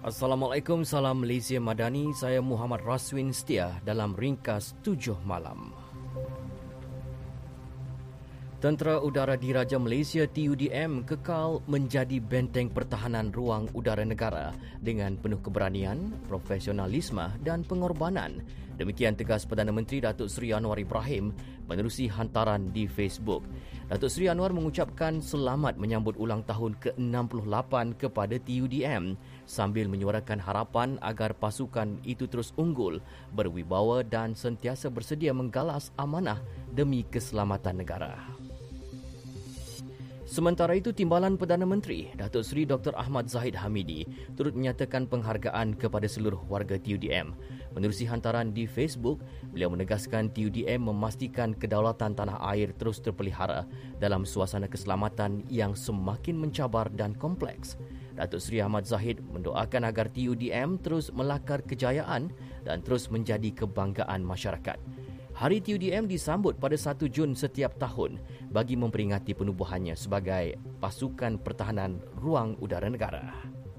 Assalamualaikum, salam Malaysia Madani. Saya Muhammad Raswin Setia dalam ringkas 7 malam. Tentera Udara Diraja Malaysia TUDM kekal menjadi benteng pertahanan ruang udara negara dengan penuh keberanian, profesionalisme dan pengorbanan. Demikian tegas Perdana Menteri Datuk Seri Anwar Ibrahim menerusi hantaran di Facebook. Datuk Seri Anwar mengucapkan selamat menyambut ulang tahun ke-68 kepada TUDM sambil menyuarakan harapan agar pasukan itu terus unggul, berwibawa dan sentiasa bersedia menggalas amanah demi keselamatan negara. Sementara itu, Timbalan Perdana Menteri Datuk Seri Dr. Ahmad Zahid Hamidi turut menyatakan penghargaan kepada seluruh warga TUDM. Menerusi hantaran di Facebook, beliau menegaskan TUDM memastikan kedaulatan tanah air terus terpelihara dalam suasana keselamatan yang semakin mencabar dan kompleks. Datuk Seri Ahmad Zahid mendoakan agar TUDM terus melakar kejayaan dan terus menjadi kebanggaan masyarakat. Hari TUDM disambut pada 1 Jun setiap tahun bagi memperingati penubuhannya sebagai Pasukan Pertahanan Ruang Udara Negara.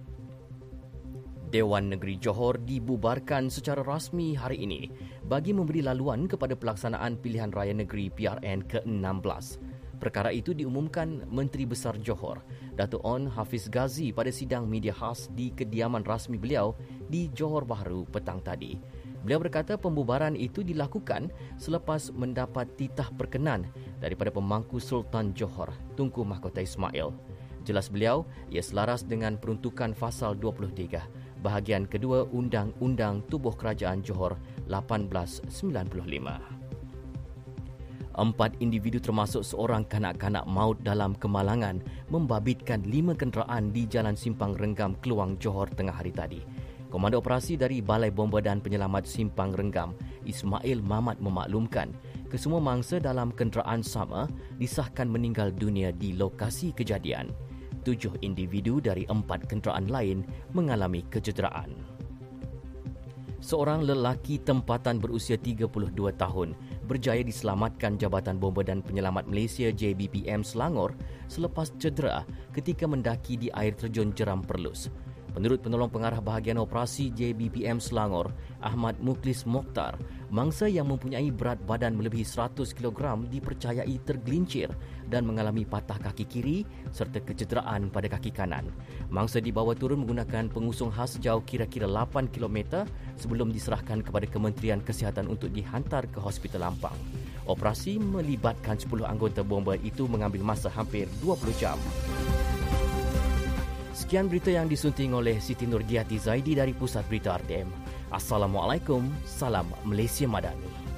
Dewan Negeri Johor dibubarkan secara rasmi hari ini bagi memberi laluan kepada pelaksanaan pilihan raya negeri PRN ke-16. Perkara itu diumumkan Menteri Besar Johor, Datuk On Hafiz Ghazi pada sidang media khas di kediaman rasmi beliau di Johor Bahru petang tadi. Beliau berkata pembubaran itu dilakukan selepas mendapat titah perkenan daripada pemangku Sultan Johor, Tunku Mahkota Ismail. Jelas beliau, ia selaras dengan peruntukan Fasal 23, bahagian kedua Undang-Undang Tubuh Kerajaan Johor 1895. 4 individu termasuk seorang kanak-kanak maut dalam kemalangan membabitkan 5 kenderaan di Jalan Simpang Renggam, Keluang, Johor tengah hari tadi. Komando Operasi dari Balai Bomba dan Penyelamat Simpang Renggam, Ismail Mamat memaklumkan, kesemua mangsa dalam kenderaan sama disahkan meninggal dunia di lokasi kejadian. 7 individu dari 4 kenderaan lain mengalami kecederaan. Seorang lelaki tempatan berusia 32 tahun berjaya diselamatkan Jabatan Bomba dan Penyelamat Malaysia JBPM Selangor selepas cedera ketika mendaki di air terjun Jeram Perlus. Menurut penolong pengarah bahagian operasi JBPM Selangor, Ahmad Muklis Mokhtar, mangsa yang mempunyai berat badan melebihi 100 kg dipercayai tergelincir dan mengalami patah kaki kiri serta kecederaan pada kaki kanan. Mangsa dibawa turun menggunakan pengusung khas sejauh kira-kira 8 km sebelum diserahkan kepada Kementerian Kesihatan untuk dihantar ke Hospital Lampang. Operasi melibatkan 10 anggota bomba itu mengambil masa hampir 20 jam. Sekian berita yang disunting oleh Siti Nurdiati Zaidi dari Pusat Berita RTM. Assalamualaikum, salam Malaysia Madani.